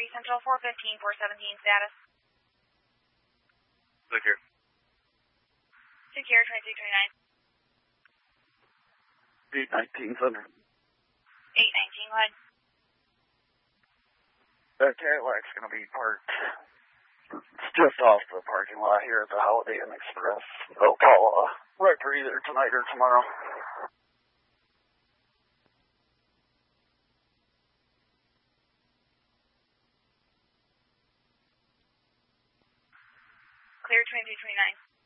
Erie Central 415, 417 status. Secure. Secure, 2629. 819 Thunder. 819, go ahead. That Cadillac's going to be parked just off the parking lot here at the Holiday Inn Express. They'll call a wrecker either tonight or tomorrow. Clear, 2229.